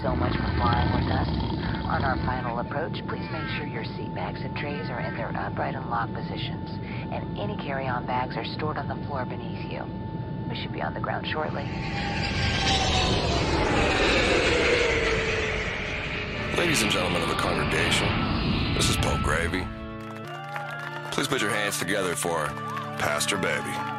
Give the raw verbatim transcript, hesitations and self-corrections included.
so much for flying with us. On our final approach, please make sure your seat bags and trays are in their upright and locked positions, and any carry-on bags are stored on the floor beneath you. We should be on the ground shortly. Ladies and gentlemen of the congregation, this is Pope Gravy. Please put your hands together for Pastor Baby.